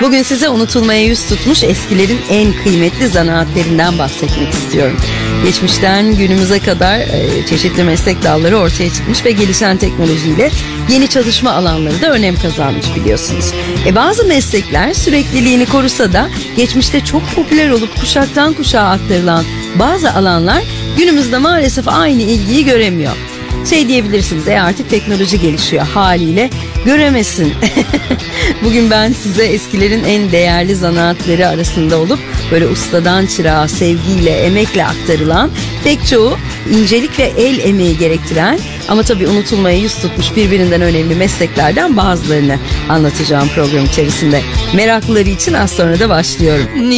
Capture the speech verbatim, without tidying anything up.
Bugün size unutulmaya yüz tutmuş eskilerin en kıymetli zanaatlerinden bahsetmek istiyorum. Geçmişten günümüze kadar çeşitli meslek dalları ortaya çıkmış ve gelişen teknolojiyle yeni çalışma alanları da önem kazanmış biliyorsunuz. E bazı meslekler sürekliliğini korusa da geçmişte çok popüler olup kuşaktan kuşağa aktarılan bazı alanlar günümüzde maalesef aynı ilgiyi göremiyor. Şey diyebilirsiniz, e artık teknoloji gelişiyor, haliyle göremesin. Bugün ben size eskilerin en değerli zanaatleri arasında olup böyle ustadan çırağa sevgiyle, emekle aktarılan, pek çoğu incelik ve el emeği gerektiren ama tabii unutulmaya yüz tutmuş birbirinden önemli mesleklerden bazılarını anlatacağım program içerisinde. Meraklıları için az sonra da başlıyorum.